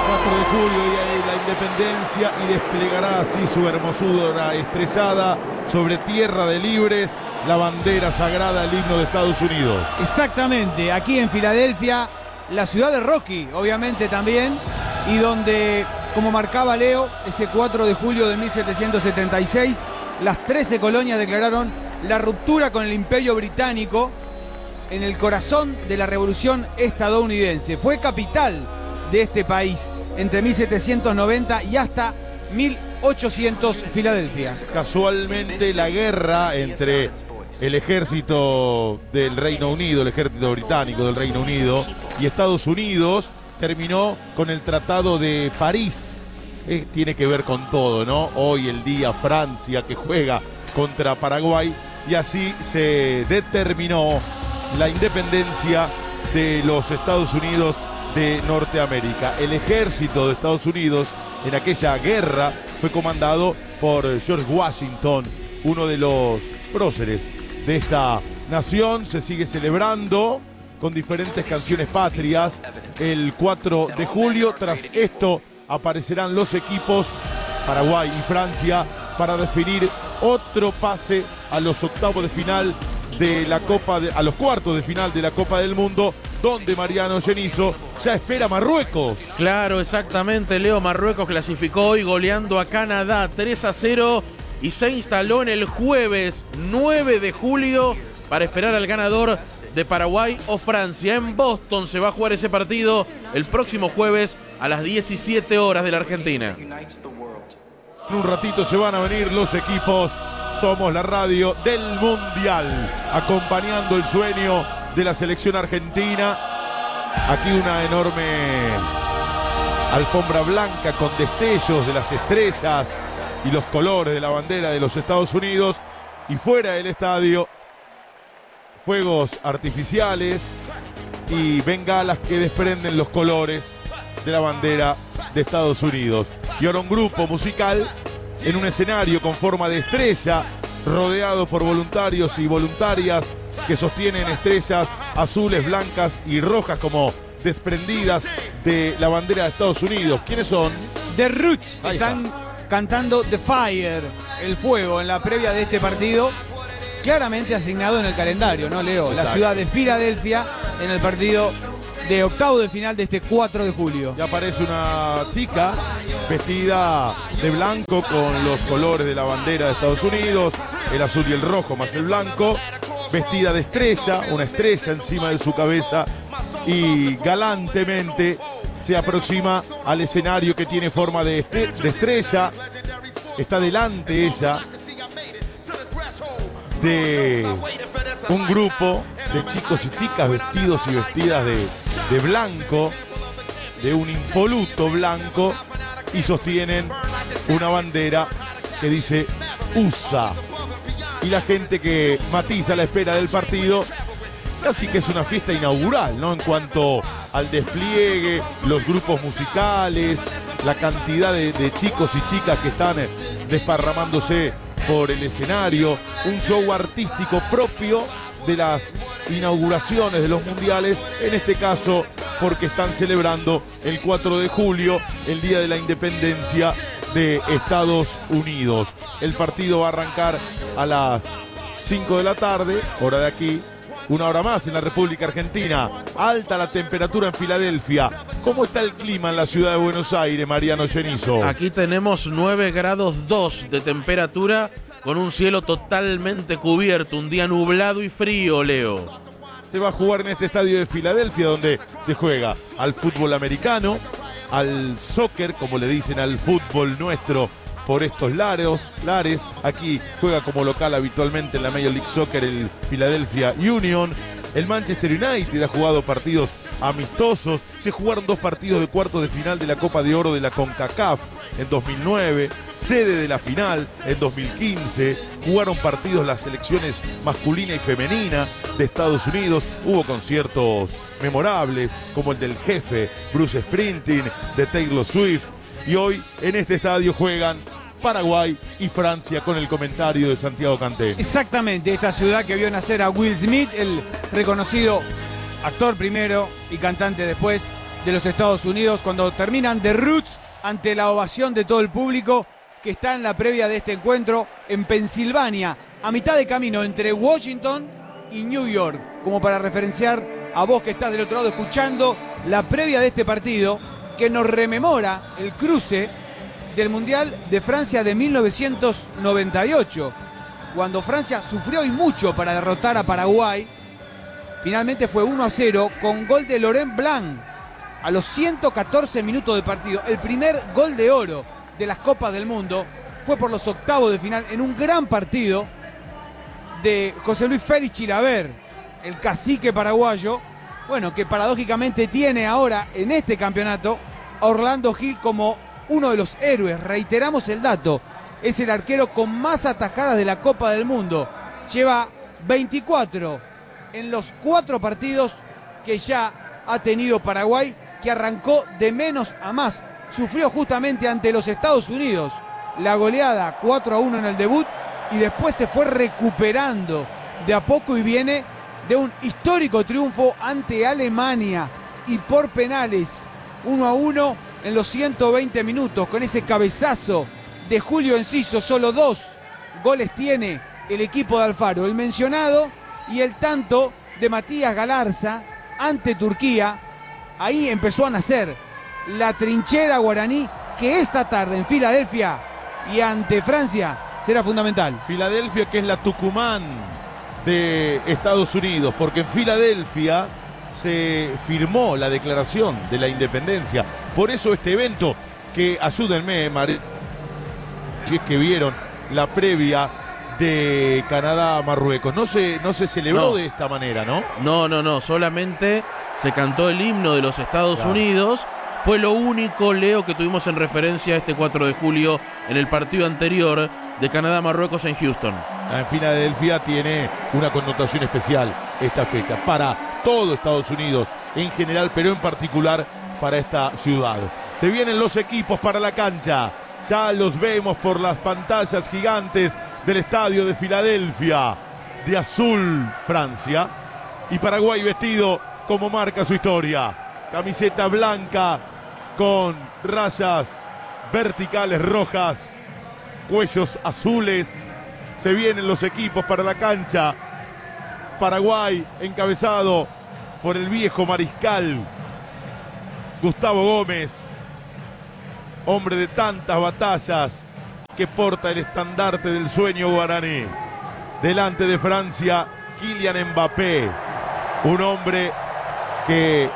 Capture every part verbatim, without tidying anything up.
cuatro de julio, día de la independencia, y desplegará así su hermosura estrellada sobre tierra de libres, la bandera sagrada, el himno de Estados Unidos. Exactamente, aquí en Filadelfia, la ciudad de Rocky, obviamente también, y donde, como marcaba Leo, ese cuatro de julio de mil setecientos setenta y seis, las trece colonias declararon la ruptura con el Imperio Británico en el corazón de la Revolución estadounidense. Fue capital de este país entre mil setecientos noventa y hasta mil ochocientos Filadelfia. Casualmente la guerra entre el ejército del Reino Unido, el ejército británico del Reino Unido y Estados Unidos terminó con el Tratado de París. Eh, tiene que ver con todo, ¿no? Hoy el día Francia que juega contra Paraguay, y así se determinó la independencia de los Estados Unidos de Norteamérica. El ejército de Estados Unidos en aquella guerra fue comandado por George Washington, uno de los próceres de esta nación. Se sigue celebrando con diferentes canciones patrias el cuatro de julio. Tras esto aparecerán los equipos Paraguay y Francia para definir otro pase a los octavos de final de la Copa de, a los cuartos de final de la Copa del Mundo, donde Mariano Genizo ya espera Marruecos. Claro, exactamente, Leo. Marruecos clasificó hoy goleando a Canadá tres a cero y se instaló en el jueves nueve de julio para esperar al ganador de Paraguay o Francia. En Boston se va a jugar ese partido el próximo jueves a las diecisiete horas de la Argentina. En un ratito se van a venir los equipos. Somos la radio del Mundial, acompañando el sueño de la selección argentina. Aquí una enorme alfombra blanca con destellos de las estrellas y los colores de la bandera de los Estados Unidos. Y fuera del estadio, fuegos artificiales y bengalas que desprenden los colores de la bandera de Estados Unidos. Y ahora un grupo musical en un escenario con forma de estrella, rodeado por voluntarios y voluntarias que sostienen estrellas azules, blancas y rojas como desprendidas de la bandera de Estados Unidos. ¿Quiénes son? The Roots. Ahí Están está. cantando The Fire, el fuego, en la previa de este partido, claramente asignado en el calendario, ¿no, Leo? Exacto. La ciudad de Filadelfia en el partido de octavo de final de este cuatro de julio. Ya aparece una chica vestida de blanco con los colores de la bandera de Estados Unidos, el azul y el rojo más el blanco, vestida de estrella, una estrella encima de su cabeza, y galantemente se aproxima al escenario que tiene forma de, estre- de estrella. Está delante ella de un grupo de chicos y chicas vestidos y vestidas de, de blanco, de un impoluto blanco, y sostienen una bandera que dice U S A. Y la gente que matiza a la espera del partido, casi que es una fiesta inaugural, ¿no? En cuanto al despliegue, los grupos musicales, la cantidad de, de chicos y chicas que están desparramándose por el escenario, un show artístico propio de las inauguraciones de los mundiales, en este caso porque están celebrando el cuatro de julio, el día de la independencia de Estados Unidos. El partido va a arrancar a las cinco de la tarde, hora de aquí, una hora más en la República Argentina. Alta la temperatura en Filadelfia. ¿Cómo está el clima en la ciudad de Buenos Aires, Mariano Genizo? Aquí tenemos nueve grados dos de temperatura con un cielo totalmente cubierto, un día nublado y frío, Leo. Se va a jugar en este estadio de Filadelfia, donde se juega al fútbol americano, al soccer, como le dicen al fútbol nuestro por estos lares, lares. Aquí juega como local habitualmente en la Major League Soccer el Philadelphia Union. El Manchester United ha jugado partidos amistosos. Se jugaron dos partidos de cuartos de final de la Copa de Oro de la CONCACAF en dos mil nueve, sede de la final en dos mil quince. Jugaron partidos las selecciones masculina y femenina de Estados Unidos. Hubo conciertos memorables como el del jefe Bruce Springsteen, de Taylor Swift. Y hoy en este estadio juegan Paraguay y Francia con el comentario de Santiago Canté. Exactamente, esta ciudad que vio nacer a Will Smith, el reconocido actor primero y cantante después de los Estados Unidos cuando terminan de roots ante la ovación de todo el público que está en la previa de este encuentro en Pensilvania, a mitad de camino entre Washington y New York, como para referenciar a vos que estás del otro lado escuchando la previa de este partido que nos rememora el cruce del Mundial de Francia de mil novecientos noventa y ocho, cuando Francia sufrió y mucho para derrotar a Paraguay. Finalmente fue uno a cero con gol de Laurent Blanc a los ciento catorce minutos de partido. El primer gol de oro de las Copas del Mundo fue por los octavos de final en un gran partido de José Luis Félix Chilavert, el cacique paraguayo, bueno, que paradójicamente tiene ahora en este campeonato a Orlando Gil como uno de los héroes. Reiteramos el dato, es el arquero con más atajadas de la Copa del Mundo. Lleva veinticuatro en los cuatro partidos que ya ha tenido Paraguay, que arrancó de menos a más. Sufrió justamente ante los Estados Unidos la goleada cuatro a uno en el debut y después se fue recuperando de a poco y viene de un histórico triunfo ante Alemania y por penales uno a uno en los ciento veinte minutos con ese cabezazo de Julio Enciso. Solo dos goles tiene el equipo de Alfaro, el mencionado y el tanto de Matías Galarza ante Turquía. Ahí empezó a nacer la trinchera guaraní que esta tarde en Filadelfia y ante Francia será fundamental. Filadelfia, que es la Tucumán de Estados Unidos, porque en Filadelfia se firmó la declaración de la independencia. Por eso este evento, que ayúdenme, Mar... si es que vieron la previa de Canadá-Marruecos, no se, no se celebró No. de esta manera, ¿no? No, no, no, solamente se cantó el himno de los Estados Claro. Unidos. Fue lo único, Leo, que tuvimos en referencia a este cuatro de julio en el partido anterior de Canadá-Marruecos en Houston. En Filadelfia tiene una connotación especial esta fecha para todo Estados Unidos en general, pero en particular para esta ciudad. Se vienen los equipos para la cancha, ya los vemos por las pantallas gigantes del estadio de Filadelfia, de azul Francia, y Paraguay vestido como marca su historia, camiseta blanca con rayas verticales rojas, cuellos azules. Se vienen los equipos para la cancha. Paraguay encabezado por el viejo mariscal Gustavo Gómez, hombre de tantas batallas, que porta el estandarte del sueño guaraní. Delante de Francia, Kylian Mbappé, un hombre que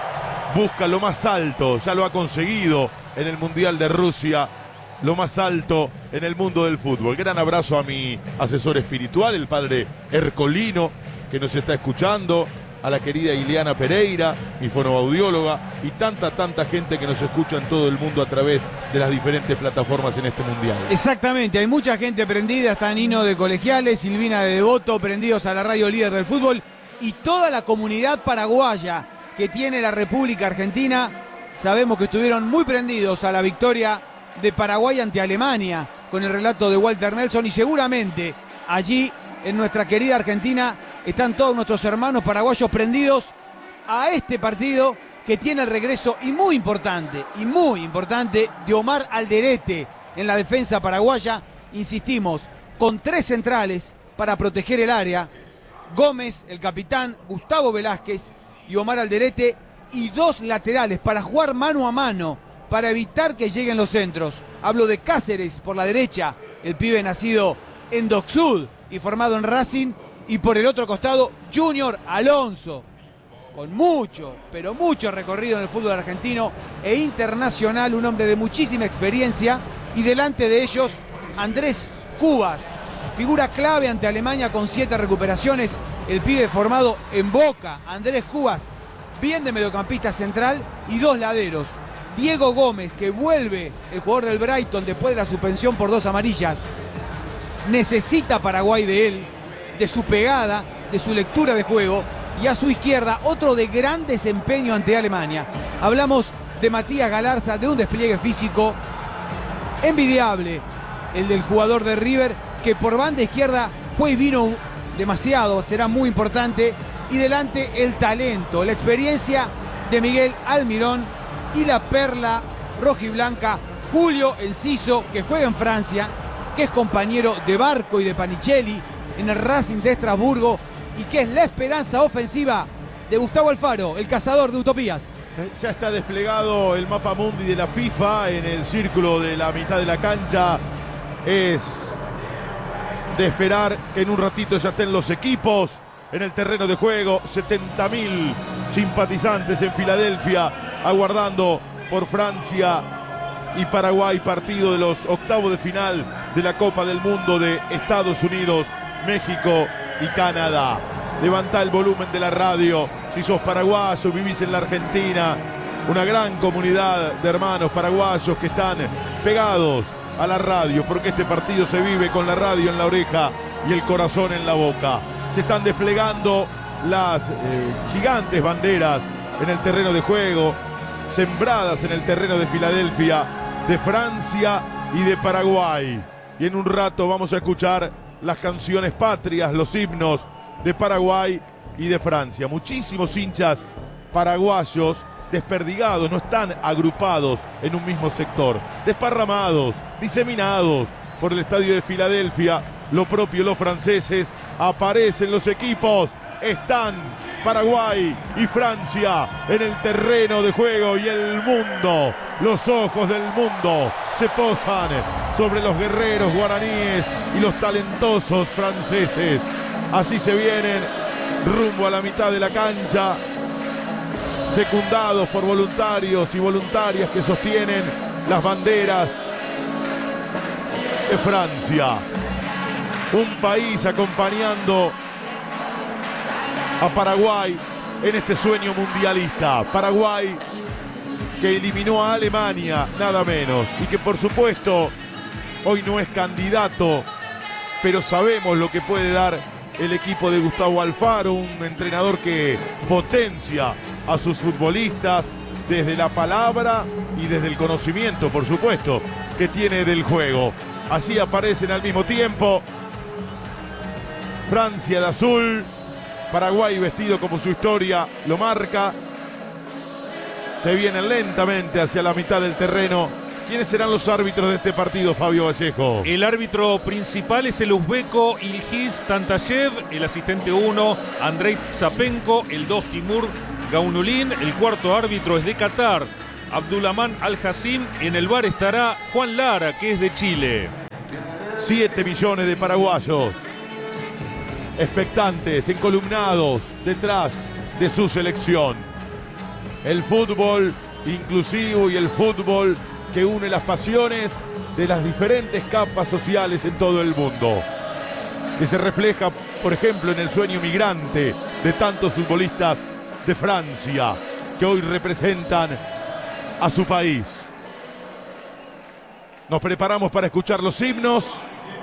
busca lo más alto, ya lo ha conseguido en el Mundial de Rusia, lo más alto en el mundo del fútbol. Gran abrazo a mi asesor espiritual, el padre Ercolino, que nos está escuchando, a la querida Ileana Pereira, mi fonoaudióloga, y tanta, tanta gente que nos escucha en todo el mundo a través de las diferentes plataformas en este Mundial. Exactamente, hay mucha gente prendida, está Nino de Colegiales, Silvina de Devoto, prendidos a la radio líder del fútbol, y toda la comunidad paraguaya que tiene la República Argentina. Sabemos que estuvieron muy prendidos a la victoria de Paraguay ante Alemania con el relato de Walter Nelson, y seguramente allí en nuestra querida Argentina están todos nuestros hermanos paraguayos prendidos a este partido que tiene el regreso y muy importante, y muy importante, de Omar Alderete en la defensa paraguaya. Insistimos, con tres centrales para proteger el área, Gómez, el capitán, Gustavo Velázquez y Omar Alderete, y dos laterales para jugar mano a mano, para evitar que lleguen los centros. Hablo de Cáceres por la derecha, el pibe nacido en Dock Sud y formado en Racing, y por el otro costado Junior Alonso, con mucho, pero mucho recorrido en el fútbol argentino e internacional, un hombre de muchísima experiencia, y delante de ellos Andrés Cubas, figura clave ante Alemania con siete recuperaciones, el pibe formado en Boca, Andrés Cubas, bien de mediocampista central, y dos laderos, Diego Gómez, que vuelve, el jugador del Brighton después de la suspensión por dos amarillas. Necesita Paraguay de él, de su pegada, de su lectura de juego, y a su izquierda otro de gran desempeño ante Alemania. Hablamos de Matías Galarza, de un despliegue físico envidiable, el del jugador de River, que por banda izquierda fue y vino demasiado, será muy importante, y delante el talento, la experiencia de Miguel Almirón y la perla rojiblanca Julio Enciso, que juega en Francia, que es compañero de Barco y de Panichelli en el Racing de Estrasburgo y que es la esperanza ofensiva de Gustavo Alfaro, el cazador de utopías. Ya está desplegado el mapa mundi de la FIFA en el círculo de la mitad de la cancha. Es de esperar que en un ratito ya estén los equipos en el terreno de juego. setenta mil simpatizantes en Filadelfia aguardando por Francia y Paraguay, partido de los octavos de final de la Copa del Mundo de Estados Unidos, México y Canadá. Levanta el volumen de la radio si sos paraguayo, vivís en la Argentina. Una gran comunidad de hermanos paraguayos que están pegados a la radio, porque este partido se vive con la radio en la oreja y el corazón en la boca. Se están desplegando las eh, gigantes banderas en el terreno de juego, sembradas en el terreno de Filadelfia, de Francia y de Paraguay. Y en un rato vamos a escuchar las canciones patrias, los himnos de Paraguay y de Francia. Muchísimos hinchas paraguayos desperdigados, no están agrupados en un mismo sector, desparramados, diseminados por el estadio de Filadelfia. Lo propio los franceses, aparecen los equipos, están Paraguay y Francia en el terreno de juego y el mundo, los ojos del mundo se posan sobre los guerreros guaraníes y los talentosos franceses. Así se vienen rumbo a la mitad de la cancha, secundados por voluntarios y voluntarias que sostienen las banderas de Francia. Un país acompañando a Paraguay en este sueño mundialista. Paraguay que eliminó a Alemania, nada menos, y que por supuesto hoy no es candidato, pero sabemos lo que puede dar el equipo de Gustavo Alfaro, un entrenador que potencia a sus futbolistas desde la palabra y desde el conocimiento, por supuesto, que tiene del juego. Así aparecen al mismo tiempo Francia de azul, Paraguay vestido como su historia lo marca. Se vienen lentamente hacia la mitad del terreno. ¿Quiénes serán los árbitros de este partido, Fabio Vallejo? El árbitro principal es el uzbeco Ilgiz Tantayev, el asistente uno, Andrei Zapenko, el dos, Timur Gaunulin, el cuarto árbitro es de Qatar, Abdulrahman Al-Hassim. En el bar estará Juan Lara, que es de Chile. Siete millones de paraguayos expectantes, encolumnados detrás de su selección. El fútbol inclusivo y el fútbol que une las pasiones de las diferentes capas sociales en todo el mundo, que se refleja, por ejemplo, en el sueño migrante de tantos futbolistas de Francia que hoy representan a su país. Nos preparamos para escuchar los himnos